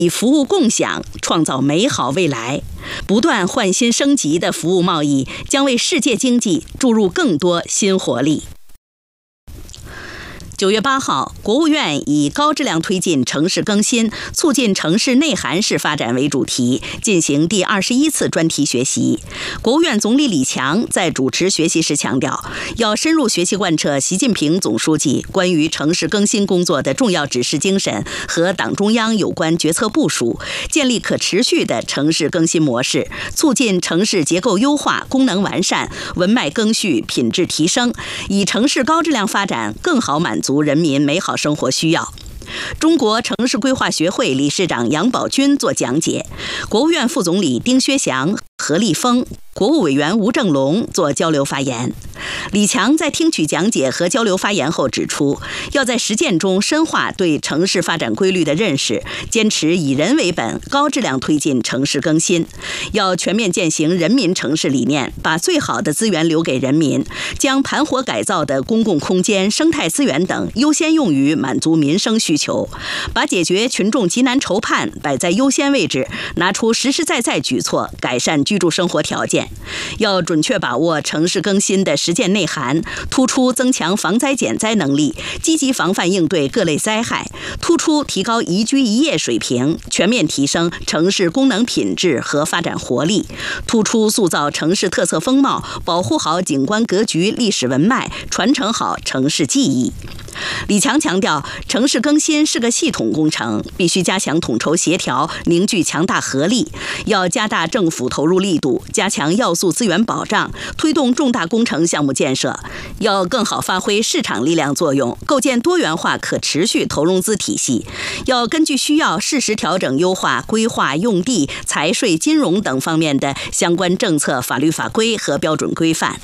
以服务共享创造美好未来。不断换新升级的服务贸易将为世界经济注入更多新活力。9月8号，国务院以高质量推进城市更新，促进城市内涵式发展为主题，进行第21次专题学习。国务院总理李强在主持学习时强调，要深入学习贯彻习近平总书记关于城市更新工作的重要指示精神和党中央有关决策部署，建立可持续的城市更新模式，促进城市结构优化、功能完善、文脉更续、品质提升，以城市高质量发展更好满足人民美好生活需要。中国城市规划学会理事长杨宝军作讲解，国务院副总理丁薛祥、何立峰、国务委员吴正龙做交流发言。李强在听取讲解和交流发言后指出，要在实践中深化对城市发展规律的认识，坚持以人为本，高质量推进城市更新。要全面践行人民城市理念，把最好的资源留给人民，将盘活改造的公共空间、生态资源等优先用于满足民生需求，把解决群众急难愁盼摆在优先位置，拿出实实在在举措，改善居住生活条件。要准确把握城市更新的实践内涵，突出增强防灾减灾能力，积极防范应对各类灾害，突出提高宜居宜业水平，全面提升城市功能品质和发展活力，突出塑造城市特色风貌，保护好景观格局、历史文脉，传承好城市记忆。李强强调，城市更新是个系统工程，必须加强统筹协调，凝聚强大合力。要加大政府投入力度，加强要素资源保障，推动重大工程项目建设。要更好发挥市场力量作用，构建多元化可持续投融资体系。要根据需要适时调整优化规划、用地、财税、金融等方面的相关政策、法律法规和标准规范。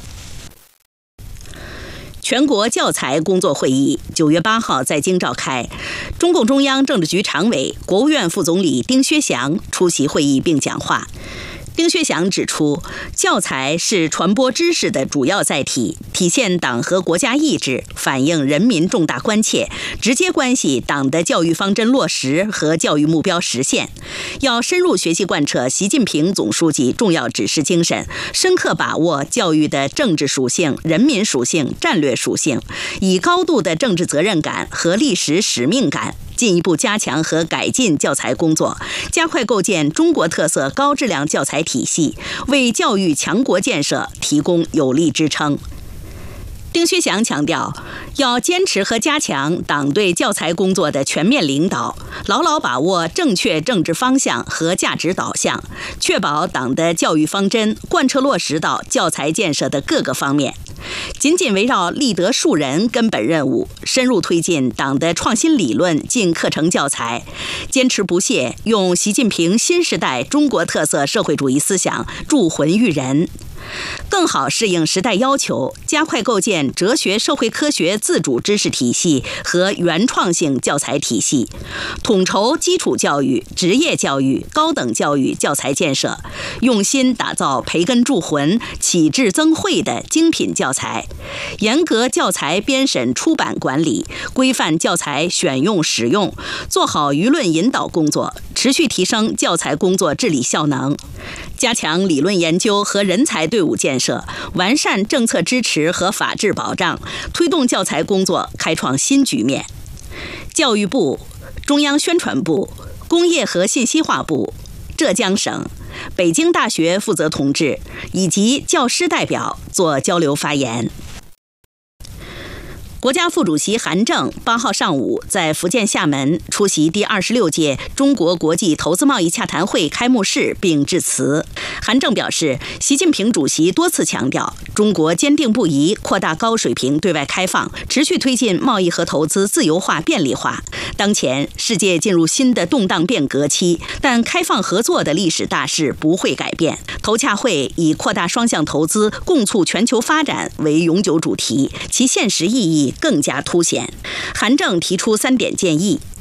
全国教材工作会议9月8号在京召开，中共中央政治局常委、国务院副总理丁薛祥出席会议并讲话。丁薛祥指出，教材是传播知识的主要载体，体现党和国家意志，反映人民重大关切，直接关系党的教育方针落实和教育目标实现。要深入学习贯彻习近平总书记重要指示精神，深刻把握教育的政治属性、人民属性、战略属性，以高度的政治责任感和历史使命感，进一步加强和改进教材工作，加快构建中国特色高质量教材体系，为教育强国建设提供有力支撑。丁薛祥强调，要坚持和加强党对教材工作的全面领导，牢牢把握正确政治方向和价值导向，确保党的教育方针贯彻落实到教材建设的各个方面。紧紧围绕立德树人根本任务，深入推进党的创新理论进课程教材，坚持不懈用习近平新时代中国特色社会主义思想铸魂育人，更好适应时代要求，加快构建哲学社会科学自主知识体系和原创性教材体系，统筹基础教育、职业教育、高等教育教材建设，用心打造培根铸魂、启智增慧的精品教材，严格教材编审出版管理，规范教材选用使用，做好舆论引导工作，持续提升教材工作治理效能，加强理论研究和人才队伍建设，完善政策支持和法治保障，推动教材工作开创新局面。教育部、中央宣传部、工业和信息化部、浙江省、北京大学负责同志以及教师代表做交流发言。国家副主席韩正8号上午在福建厦门出席第26届中国国际投资贸易洽谈会开幕式并致辞。韩正表示，习近平主席多次强调，中国坚定不移扩大高水平对外开放，持续推进贸易和投资自由化便利化。当前世界进入新的动荡变革期，但开放合作的历史大势不会改变。投洽会以扩大双向投资、共促全球发展为永久主题，其现实意义更加凸显。韩正提出3点建议：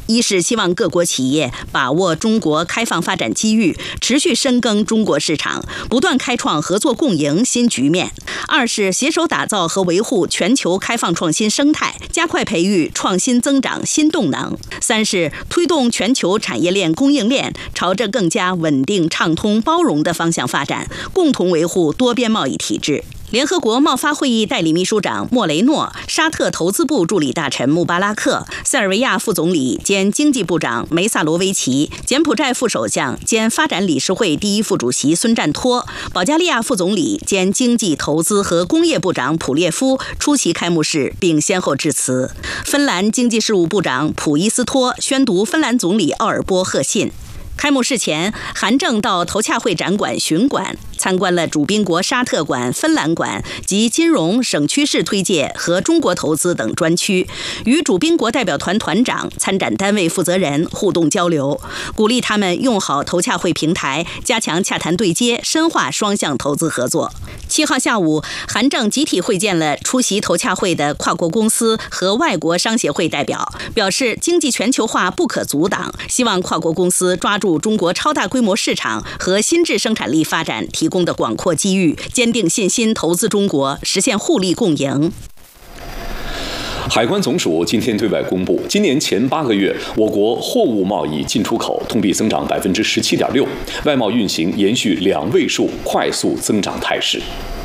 一是希望各国企业把握中国开放发展机遇，持续深耕中国市场，不断开创合作共赢新局面；二是携手打造和维护全球开放创新生态，加快培育创新增长新动能；三是推动全球产业链供应链朝着更加稳定、畅通、包容的方向发展，共同维护多边贸易体制。联合国贸发会议代理秘书长莫雷诺、沙特投资部助理大臣穆巴拉克、塞尔维亚副总理兼经济部长梅萨罗维奇、柬埔寨副首相兼发展理事会第一副主席孙占托、保加利亚副总理兼经济投资和工业部长普列夫出席开幕式并先后致辞。芬兰经济事务部长普伊斯托宣读芬兰总理奥尔波贺信。开幕式前，韩正到投洽会展馆巡馆，参观了主宾国沙特馆、芬兰馆及金融、省区市推介和中国投资等专区，与主宾国代表团团长、参展单位负责人互动交流，鼓励他们用好投洽会平台，加强洽谈对接，深化双向投资合作。7号下午，韩正集体会见了出席投洽会的跨国公司和外国商协会代表，表示经济全球化不可阻挡，希望跨国公司抓住中国超大规模市场和新质生产力发展提供的广阔机遇，坚定信心投资中国，实现互利共赢。 海关总署今天对外公布，今年前8个月，我国货物贸易进出口同比增长17.6%，外贸运行延续2位数快速增长态势。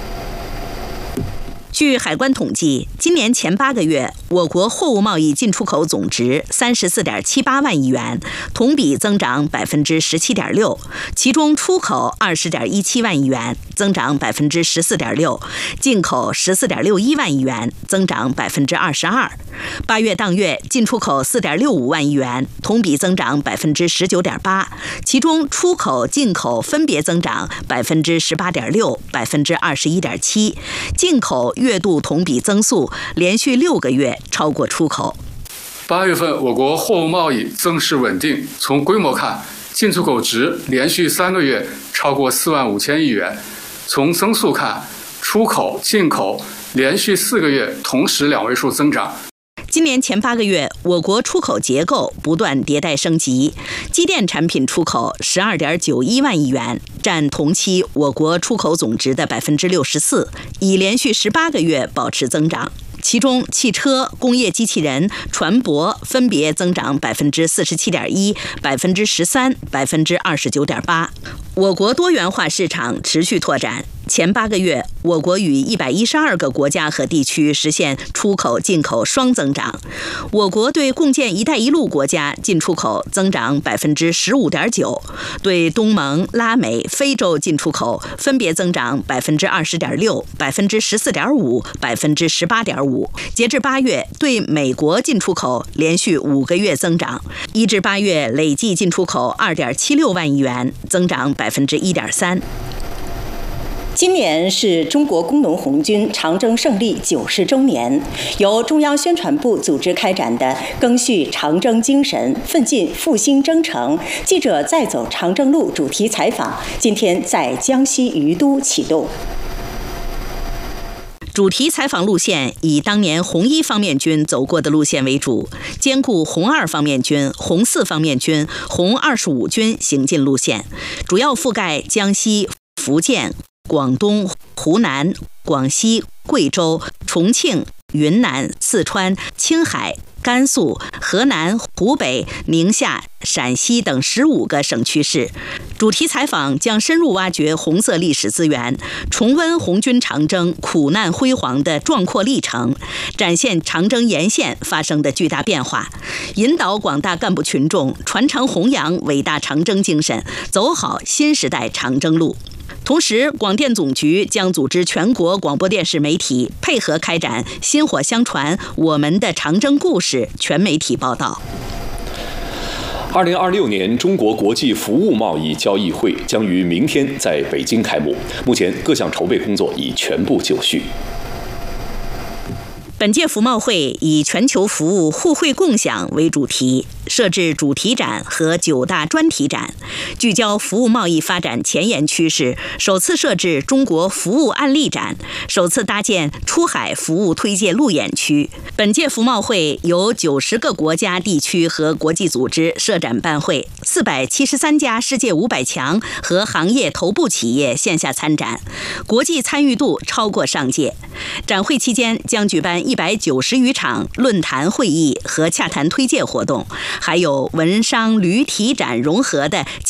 据海关统计，今年前8个月，我国货物贸易进出口总值34.78万亿元，同比增长17.6%，其中出口20.17万亿元，增长14.6%，进口14.61万亿元，增长22%。8月当月进出口4.65万亿元，同比增长19.8%，其中出口、进口分别增长18.6%、21.7%，进口月度同比增速连续6个月超过出口。 8月份我国货物贸易增势稳定，从规模看，进出口值连续3个月超过4万5千亿元；从增速看，出口、进口连续4个月同时2位数增长。 今年前8个月，我国出口结构不断迭代升级，机电产品出口12.91万亿元，占同期我国出口总值的64%，已连续18个月保持增长。其中，汽车、工业机器人、船舶分别增长47.1%、13%、29.8%。我国多元化市场持续拓展。前8个月，我国与112个国家和地区实现出口、进口双增长。我国对共建“一带一路”国家进出口增长15.9%，对东盟、拉美、非洲进出口分别增长20.6%、14.5%、18.5%。截至8月，对美国进出口连续5个月增长，1至8月累计进出口2.76万亿元，增长1.3%。 今年是中国工农红军长征胜利90周年，由中央宣传部组织开展的“赓续长征精神，奋进复兴征程”记者再走长征路主题采访，今天在江西于都启动。 主题采访路线以当年红1方面军走过的路线为主，兼顾红2方面军、红4方面军、红25军行进路线，主要覆盖江西、福建、广东、湖南、广西、贵州、重庆、云南、四川、青海、甘肃、河南、湖北、宁夏、陕西等15个省区市。主题采访将深入挖掘红色历史资源，重温红军长征苦难辉煌的壮阔历程，展现长征沿线发生的巨大变化，引导广大干部群众传承弘扬伟大长征精神，走好新时代长征路。同时，广电总局将组织全国广播电视媒体配合开展“薪火相传我们的长征故事”全媒体报道。 2026年中国国际服务贸易交易会将于明天在北京开幕，目前各项筹备工作已全部就绪。 本届服贸会以全球服务互惠共享为主题，设置主题展和9大专题展，聚焦服务贸易发展前沿趋势，首次设置中国服务案例展，首次搭建出海服务推介路演区。本届服贸会由90个国家、地区和国际组织设展办会，473家世界500强和行业头部企业线下参展，国际参与度超过上届。展会期间将举办190余场论坛会议和洽谈推介活动，还有文商旅体展融合的